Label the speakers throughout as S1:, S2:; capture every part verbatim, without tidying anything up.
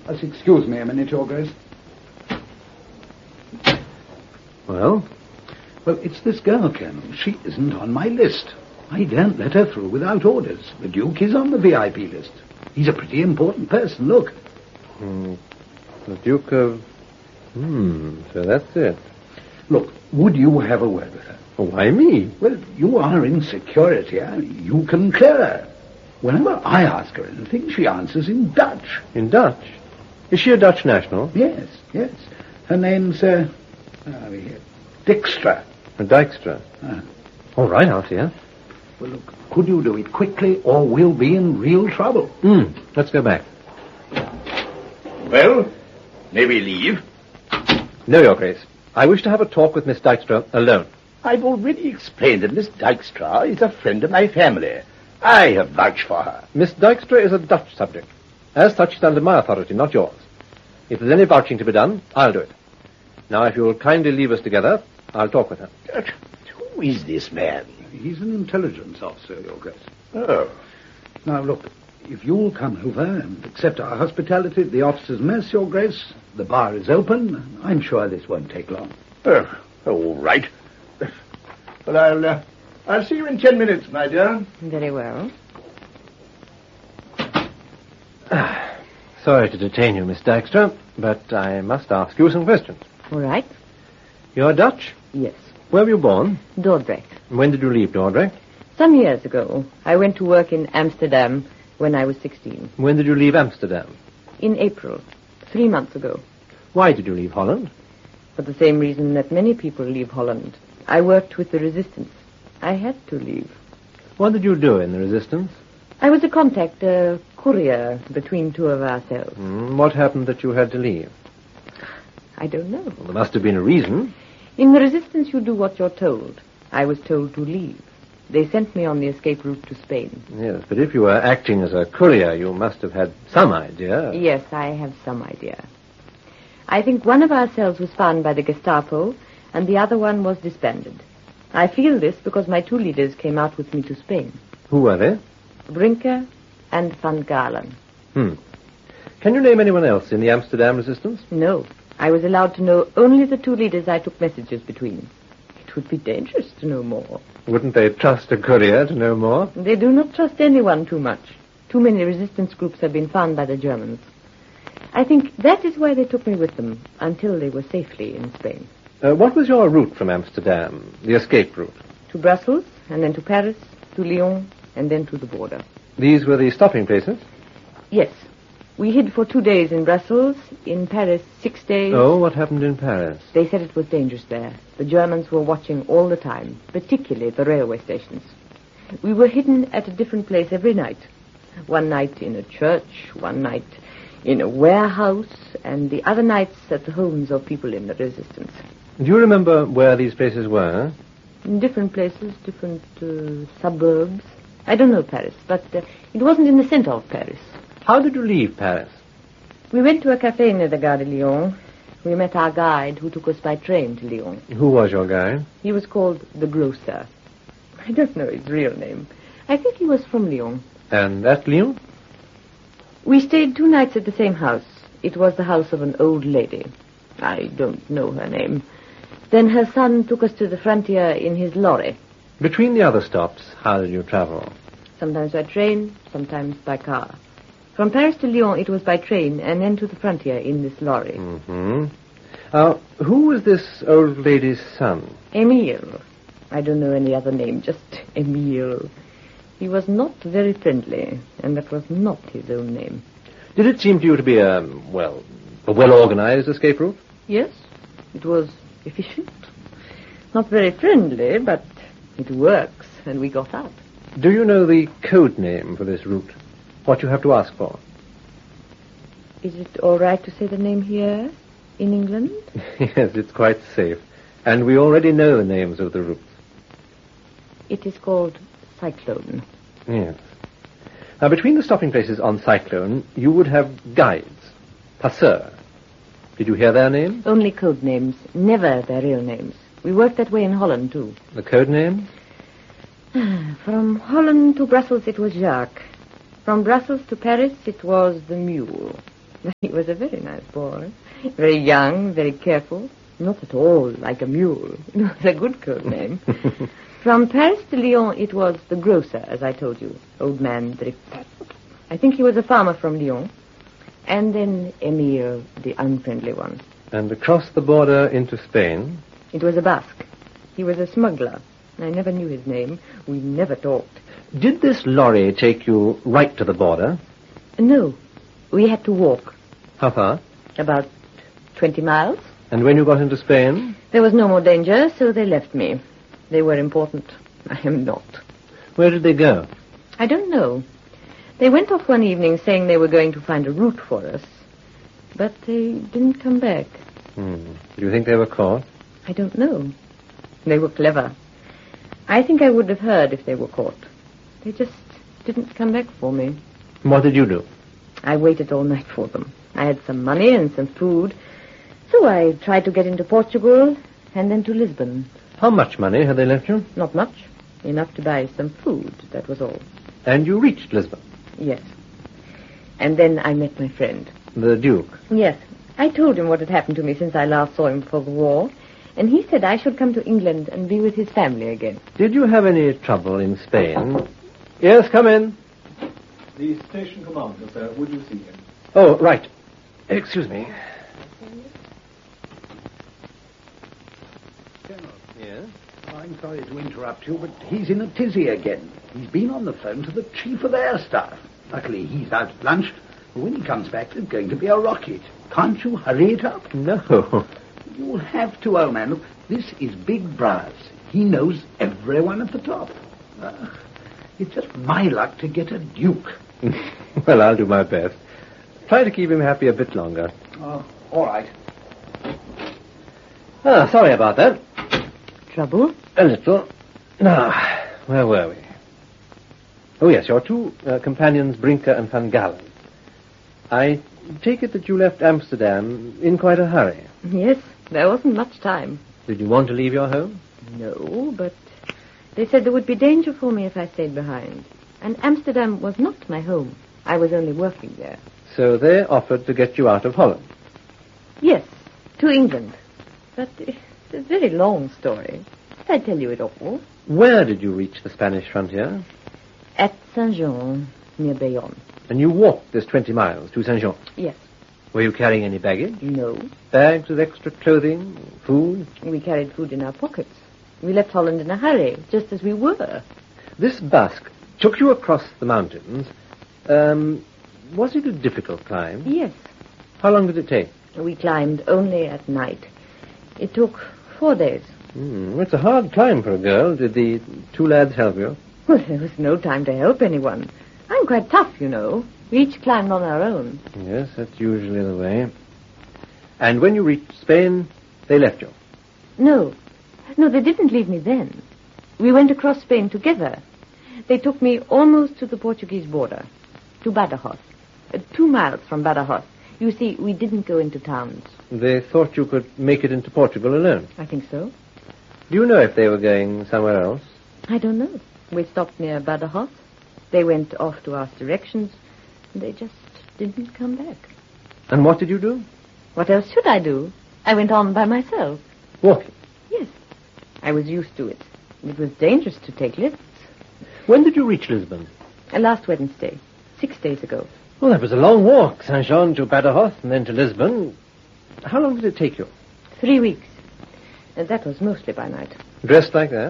S1: Just excuse me a minute, Your Grace.
S2: Well?
S1: Well, it's this girl, Colonel. She isn't on my list. I daren't let her through without orders. The Duke is on the V I P list. He's a pretty important person, look.
S2: Hmm. The Duke of... Hmm, so that's it.
S1: Look, would you have a word with her?
S2: Why me?
S1: Well, you are in security. Eh? You can clear her. Whenever I ask her anything, she answers in Dutch.
S2: In Dutch? Is she a Dutch national?
S1: Yes, yes. Her name's, uh... Uh, Dijkstra.
S2: Dijkstra.
S1: Ah.
S2: All right, I'll see her.
S1: Well, look, could you do it quickly, or we'll be in real trouble?
S2: Hmm, let's go back.
S3: Well, may we leave?
S2: No, Your Grace. I wish to have a talk with Miss Dijkstra alone.
S3: I've already explained that Miss Dijkstra is a friend of my family. I have vouched for her.
S2: Miss Dijkstra is a Dutch subject. As such, she's under my authority, not yours. If there's any vouching to be done, I'll do it. Now, if you'll kindly leave us together, I'll talk with her.
S3: Uh, who is this man?
S1: He's an intelligence officer, Your Grace.
S3: Oh.
S1: Now, look, if you'll come over and accept our hospitality at the officers' mess, Your Grace, the bar is open. I'm sure this won't take long.
S3: Oh, all right. Well, I'll, uh, I'll see you in ten minutes, my dear.
S4: Very well.
S2: Sorry to detain you, Miss Dijkstra, but I must ask you some questions.
S4: All right.
S2: You're Dutch?
S4: Yes.
S2: Where were you born?
S4: Dordrecht.
S2: When did you leave Dordrecht?
S4: Some years ago. I went to work in Amsterdam when I was sixteen.
S2: When did you leave Amsterdam?
S4: In April. Three months ago.
S2: Why did you leave Holland?
S4: For the same reason that many people leave Holland. I worked with the resistance. I had to leave.
S2: What did you do in the resistance?
S4: I was a contact, a courier between two of ourselves.
S2: Mm, what happened that you had to leave?
S4: I don't know.
S2: Well, there must have been a reason.
S4: In the resistance, you do what you're told. I was told to leave. They sent me on the escape route to Spain.
S2: Yes, but if you were acting as a courier, you must have had some idea.
S4: Yes, I have some idea. I think one of our cells was found by the Gestapo, and the other one was disbanded. I feel this because my two leaders came out with me to Spain.
S2: Who were they?
S4: Brinker and Van Galen.
S2: Hmm. Can you name anyone else in the Amsterdam resistance?
S4: No. I was allowed to know only the two leaders I took messages between. It would be dangerous to know more.
S2: Wouldn't they trust a courier to know more?
S4: They do not trust anyone too much. Too many resistance groups have been found by the Germans. I think that is why they took me with them, until they were safely in Spain.
S2: Uh, what was your route from Amsterdam, the escape route?
S4: To Brussels, and then to Paris, to Lyon, and then to the border.
S2: These were the stopping places?
S4: Yes. We hid for two days in Brussels, in Paris six days.
S2: Oh, what happened in Paris?
S4: They said it was dangerous there. The Germans were watching all the time, particularly the railway stations. We were hidden at a different place every night. One night in a church, one night in a warehouse, and the other nights at the homes of people in the resistance.
S2: Do you remember where these places were?
S4: In different places, different uh, suburbs. I don't know Paris, but uh, it wasn't in the center of Paris.
S2: How did you leave Paris?
S4: We went to a cafe near the Gare de Lyon. We met our guide who took us by train to Lyon.
S2: Who was your guide?
S4: He was called the Grocer. I don't know his real name. I think he was from Lyon.
S2: And at Lyon?
S4: We stayed two nights at the same house. It was the house of an old lady. I don't know her name. Then her son took us to the frontier in his lorry.
S2: Between the other stops, how did you travel?
S4: Sometimes by train, sometimes by car. From Paris to Lyon, it was by train, and then to the frontier in this lorry.
S2: Mm-hmm. Uh, who was this old lady's son?
S4: Emile. I don't know any other name, just Emile. He was not very friendly, and that was not his own name.
S2: Did it seem to you to be a, well, a well-organized escape route?
S4: Yes, it was efficient. Not very friendly, but it works, and we got out.
S2: Do you know the code name for this route? What you have to ask for?
S4: Is it all right to say the name here, in England?
S2: Yes, it's quite safe. And we already know the names of the routes.
S4: It is called Cyclone.
S2: Yes. Now, between the stopping places on Cyclone, you would have guides, passeurs. Did you hear their names?
S4: Only code names, never their real names. We worked that way in Holland, too.
S2: The code names?
S4: From Holland to Brussels, it was Jacques. From Brussels to Paris, it was the Mule. He was a very nice boy. Very young, very careful. Not at all like a mule. It was a good code name. From Paris to Lyon, it was the grocer, as I told you. Old man, very fat. I think he was a farmer from Lyon. And then Emile, the unfriendly one.
S2: And across the border into Spain?
S4: It was a Basque. He was a smuggler. I never knew his name. We never talked.
S2: Did this lorry take you right to the border?
S4: No. We had to walk.
S2: How far?
S4: About twenty miles.
S2: And when you got into Spain?
S4: There was no more danger, so they left me. They were important. I am not.
S2: Where did they go?
S4: I don't know. They went off one evening saying they were going to find a route for us. But they didn't come back.
S2: Hmm. Do you think they were caught?
S4: I don't know. They were clever. I think I would have heard if they were caught. They just didn't come back for me.
S2: What did you do?
S4: I waited all night for them. I had some money and some food. So I tried to get into Portugal and then to Lisbon.
S2: How much money had they left you?
S4: Not much. Enough to buy some food, that was all.
S2: And you reached Lisbon?
S4: Yes. And then I met my friend.
S2: The Duke?
S4: Yes. I told him what had happened to me since I last saw him before the war. And he said I should come to England and be with his family again.
S2: Did you have any trouble in Spain? Yes, come in.
S5: The station commander, sir. Would you see him?
S2: Oh, right. Excuse me.
S1: Colonel.
S2: Yes?
S1: I'm sorry to interrupt you, but he's in a tizzy again. He's been on the phone to the Chief of Air Staff. Luckily, he's out at lunch. But when he comes back, there's going to be a rocket. Can't you hurry it up?
S2: No.
S1: You'll have to, old man. Look, this is Big Brass. He knows everyone at the top. Uh, it's just my luck to get a duke.
S2: Well, I'll do my best. Try to keep him happy a bit longer.
S1: Oh, all right.
S2: Ah, sorry about that.
S4: Trouble?
S2: A little. Now, where were we? Oh, yes, your two uh, companions, Brinker and Van Galen. I take it that you left Amsterdam in quite a hurry.
S4: Yes, there wasn't much time.
S2: Did you want to leave your home?
S4: No, but they said there would be danger for me if I stayed behind. And Amsterdam was not my home. I was only working there.
S2: So they offered to get you out of Holland.
S4: Yes, to England. But it's a very long story. Did I tell you it all?
S2: Where did you reach the Spanish frontier?
S4: At Saint-Jean, near Bayonne.
S2: And you walked this twenty miles to Saint-Jean?
S4: Yes.
S2: Were you carrying any baggage?
S4: No.
S2: Bags with extra clothing, food?
S4: We carried food in our pockets. We left Holland in a hurry, just as we were.
S2: This Basque took you across the mountains. Um, was it a difficult climb?
S4: Yes.
S2: How long did it take?
S4: We climbed only at night. It took four days.
S2: Hmm, it's a hard climb for a girl. Did the two lads help you?
S4: Well, there was no time to help anyone. I'm quite tough, you know. We each climbed on our own.
S2: Yes, that's usually the way. And when you reached Spain, they left you?
S4: No. No, they didn't leave me then. We went across Spain together. They took me almost to the Portuguese border, to Badajoz. Uh, two miles from Badajoz. You see, we didn't go into towns.
S2: They thought you could make it into Portugal alone.
S4: I think so.
S2: Do you know if they were going somewhere else?
S4: I don't know. We stopped near Badajoz. They went off to ask directions. And they just didn't come back.
S2: And what did you do?
S4: What else should I do? I went on by myself.
S2: Walking?
S4: Yes. I was used to it. It was dangerous to take lifts.
S2: When did you reach Lisbon?
S4: Uh, last Wednesday. Six days ago.
S2: Well, that was a long walk. Saint-Jean to Badajoz and then to Lisbon. How long did it take you?
S4: Three weeks. Uh, that was mostly by night.
S2: Dressed like that?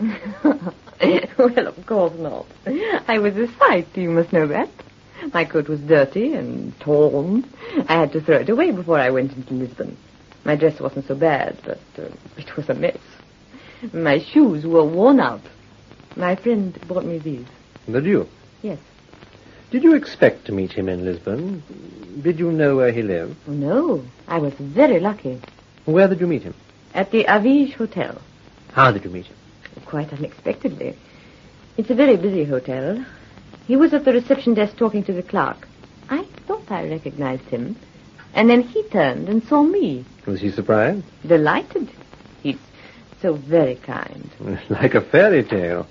S4: Well, of course not. I was a sight, you must know that. My coat was dirty and torn. I had to throw it away before I went into Lisbon. My dress wasn't so bad, but uh, it was a mess. My shoes were worn out. My friend bought me these.
S2: The Duke?
S4: Yes.
S2: Did you expect to meet him in Lisbon? Did you know where he lived?
S4: Oh, no. I was very lucky.
S2: Where did you meet him?
S4: At the Avige Hotel.
S2: How did you meet him?
S4: Quite unexpectedly. It's a very busy hotel. He was at the reception desk talking to the clerk. I thought I recognized him. And then he turned and saw me.
S2: Was he surprised?
S4: Delighted. He's so very kind.
S2: Like a fairy tale.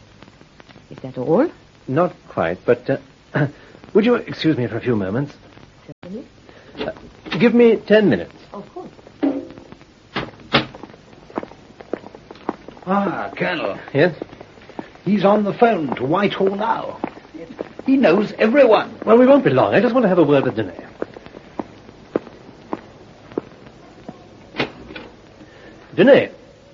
S4: Is that all?
S2: Not quite, but uh, would you excuse me for a few moments?
S4: Certainly.
S2: Uh, give me ten minutes.
S4: Of course.
S1: Ah, Colonel.
S2: Yes?
S1: He's on the phone to Whitehall now. He knows everyone.
S2: Well, we won't be long. I just want to have a word with Danae. Danae,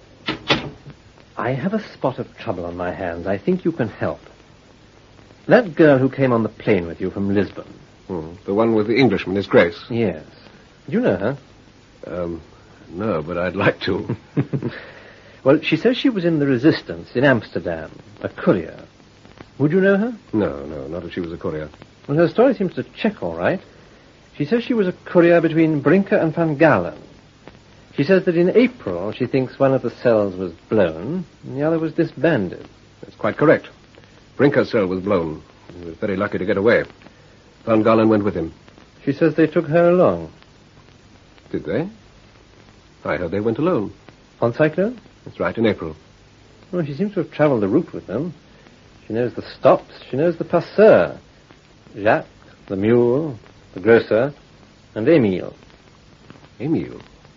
S2: I have a spot of trouble on my hands. I think you can help. That girl who came on the plane with you from Lisbon.
S6: Hmm. The one with the Englishman, His Grace.
S2: Yes. Do you know her?
S6: Um, no, but I'd like to.
S2: Well, she says she was in the Resistance in Amsterdam, a courier. Would you know her?
S6: No, no, not if she was a courier.
S2: Well, her story seems to check all right. She says she was a courier between Brinker and Van Galen. She says that in April she thinks one of the cells was blown and the other was disbanded.
S6: That's quite correct. Brinker's cell was blown. He was very lucky to get away. Van Galen went with him.
S2: She says they took her along.
S6: Did they? I heard they went alone.
S2: On Cyclone?
S6: That's right, in April.
S2: Well, she seems to have travelled the route with them. She knows the stops. She knows the passeur. Jacques, the mule, the grocer, and Emile.
S6: Emile?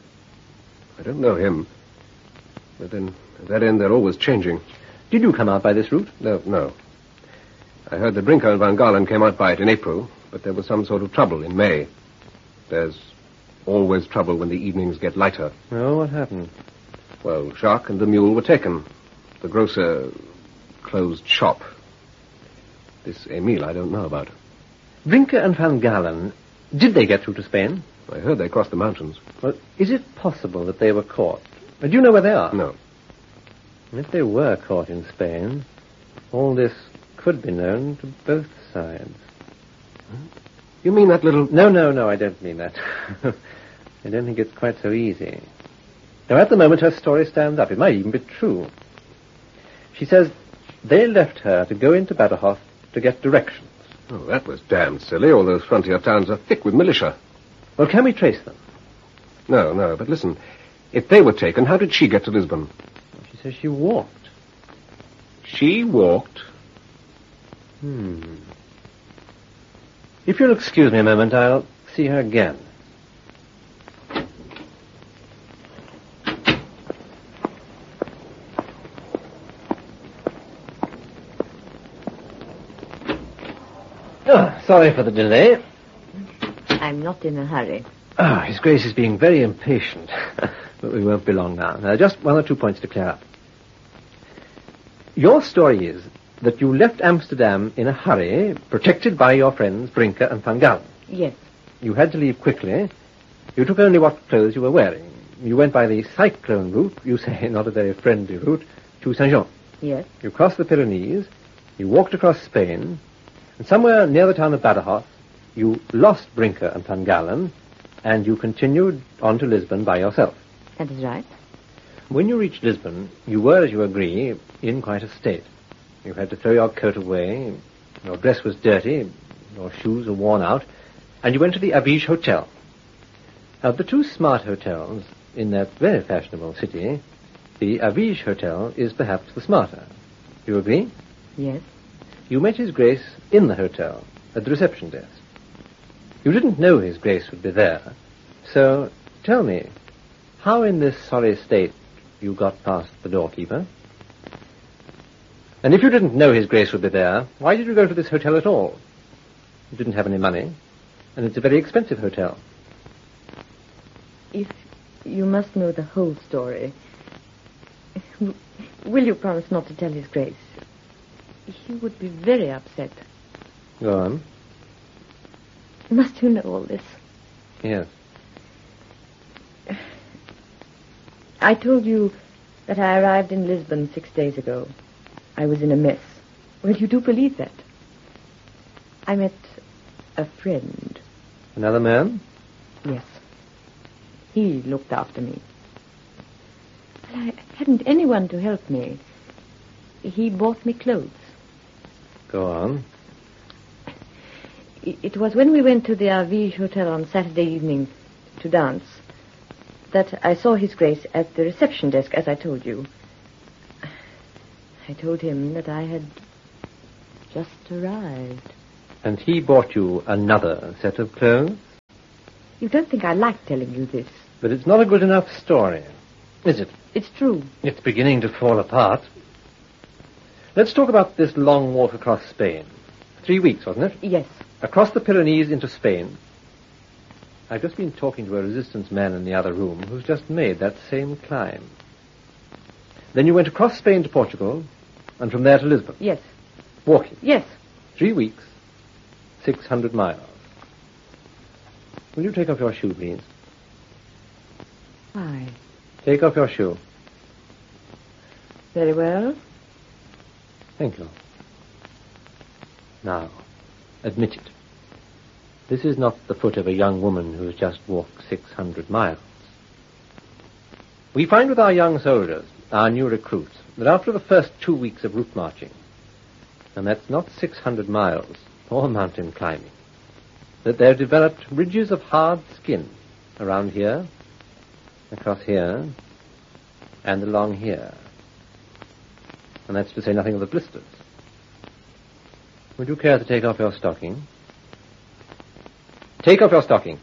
S6: I don't know him. But then, at that end, they're always changing.
S2: Did you come out by this route?
S6: No, no. I heard that Brinker and Van Galen came out by it in April, but there was some sort of trouble in May. There's always trouble when the evenings get lighter.
S2: Oh, what happened?
S6: Well, Jacques and the mule were taken. The grocer closed shop. This Emile I don't know about.
S2: Brinker and Van Galen, did they get through to Spain?
S6: I heard they crossed the mountains.
S2: Well, is it possible that they were caught? Do you know where they are?
S6: No.
S2: And if they were caught in Spain, all this could be known to both sides.
S6: You mean that little...
S2: No, no, no, I don't mean that. I don't think it's quite so easy. Now, at the moment, her story stands up. It might even be true. She says they left her to go into Badajoz to get directions.
S6: Oh, that was damned silly. All those frontier towns are thick with militia.
S2: Well, can we trace them?
S6: No, no, but listen. If they were taken, how did she get to Lisbon?
S2: She says she walked.
S6: She walked?
S2: Hmm. If you'll excuse me a moment, I'll see her again. Oh, sorry for the delay.
S4: I'm not in a hurry.
S2: Ah, His Grace is being very impatient. But we won't be long now. Now, just one or two points to clear up. Your story is that you left Amsterdam in a hurry, protected by your friends Brinker and Van Galen.
S4: Yes.
S2: You had to leave quickly. You took only what clothes you were wearing. You went by the Cyclone route, you say not a very friendly route, to Saint-Jean.
S4: Yes.
S2: You crossed the Pyrenees, you walked across Spain, and somewhere near the town of Badajoz, you lost Brinker and Van Galen, and you continued on to Lisbon by yourself.
S4: That is right.
S2: When you reached Lisbon, you were, as you agree, in quite a state. You had to throw your coat away, your dress was dirty, your shoes were worn out, and you went to the Avige Hotel. Of the two smart hotels in that very fashionable city, the Avige Hotel is perhaps the smarter. Do you agree?
S4: Yes.
S2: You met His Grace in the hotel, at the reception desk. You didn't know His Grace would be there, so tell me, how in this sorry state you got past the doorkeeper? And if you didn't know His Grace would be there, why did you go to this hotel at all? You didn't have any money, and it's a very expensive hotel.
S4: If you must know the whole story, w- will you promise not to tell His Grace? He would be very upset.
S2: Go on.
S4: Must you know all this?
S2: Yes.
S4: I told you that I arrived in Lisbon six days ago. I was in a mess. Well, you do believe that. I met a friend.
S2: Another man?
S4: Yes. He looked after me. Well, I hadn't anyone to help me. He bought me clothes.
S2: Go on.
S4: It was when we went to the Avige Hotel on Saturday evening to dance that I saw His Grace at the reception desk, as I told you. I told him that I had just arrived.
S2: And he bought you another set of clothes?
S4: You don't think I like telling you this.
S2: But it's not a good enough story, is it?
S4: It's true.
S2: It's beginning to fall apart. Let's talk about this long walk across Spain. Three weeks, wasn't it?
S4: Yes.
S2: Across the Pyrenees into Spain. I've just been talking to a resistance man in the other room who's just made that same climb. Then you went across Spain to Portugal, and from there to Lisbon.
S4: Yes.
S2: Walking.
S4: Yes.
S2: Three weeks, six hundred miles. Will you take off your shoe, please?
S4: Why?
S2: Take off your shoe.
S4: Very well.
S2: Thank you. Now, admit it. This is not the foot of a young woman who's just walked six hundred miles. We find with our young soldiers, our new recruits, that after the first two weeks of route marching, and that's not six hundred miles or mountain climbing, that they've developed ridges of hard skin around here, across here, and along here. And that's to say nothing of the blisters. Would you care to take off your stocking? Take off your stocking.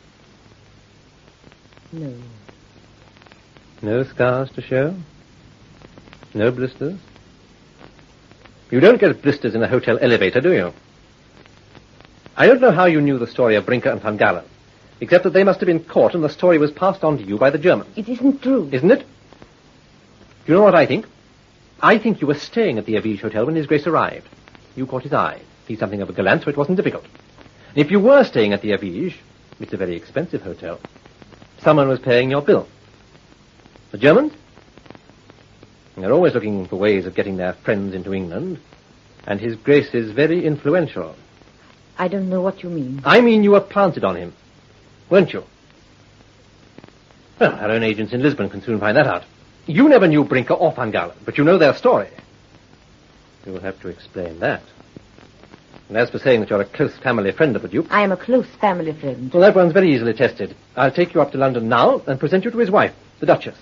S4: No.
S2: No scars to show? No blisters? You don't get blisters in a hotel elevator, do you? I don't know how you knew the story of Brinker and Van Galen, except that they must have been caught and the story was passed on to you by the Germans.
S4: It isn't true.
S2: Isn't it? Do you know what I think? I think you were staying at the Avige Hotel when His Grace arrived. You caught his eye. He's something of a gallant, so it wasn't difficult. And if you were staying at the Avige, it's a very expensive hotel, someone was paying your bill. The Germans? And they're always looking for ways of getting their friends into England, and His Grace is very influential.
S4: I don't know what you mean.
S2: I mean you were planted on him, weren't you? Well, our own agents in Lisbon can soon find that out. You never knew Brinker or Van Galen, but you know their story. You'll have to explain that. And as for saying that you're a close family friend of the Duke's...
S4: I am a close family friend.
S2: Well, that one's very easily tested. I'll take you up to London now and present you to his wife, the Duchess.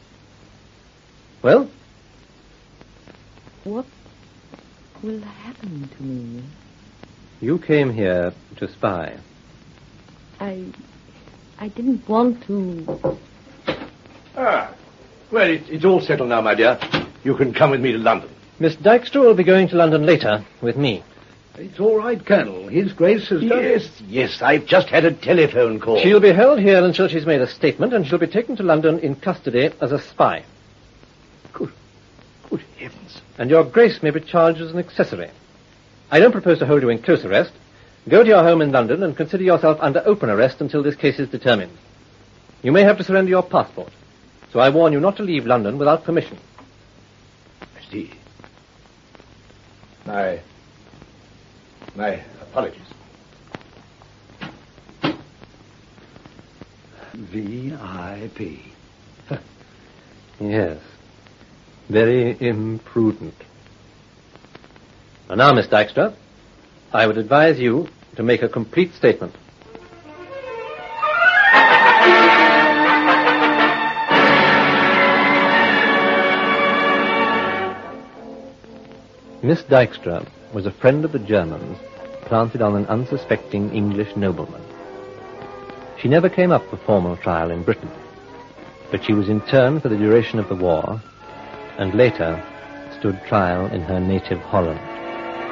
S2: Well?
S4: What will happen to me?
S2: You came here to spy.
S4: I... I didn't want to...
S3: Ah. Well, it, it's all settled now, my dear. You can come with me to London.
S2: Miss Dykstra will be going to London later with me.
S1: It's all right, Colonel. His Grace has done
S3: Yes,
S1: it.
S3: yes, I've just had a telephone call.
S2: She'll be held here until she's made a statement, and she'll be taken to London in custody as a spy.
S3: Good, good heavens.
S2: And your Grace may be charged as an accessory. I don't propose to hold you in close arrest. Go to your home in London and consider yourself under open arrest until this case is determined. You may have to surrender your passport, so I warn you not to leave London without permission.
S3: I see. My... my apologies.
S1: V I P.
S2: Yes. Very imprudent. And now, Miss Dykstra, I would advise you to make a complete statement. Miss Dykstra was a friend of the Germans, planted on an unsuspecting English nobleman. She never came up for formal trial in Britain, but she was interned for the duration of the war, and later stood trial in her native Holland.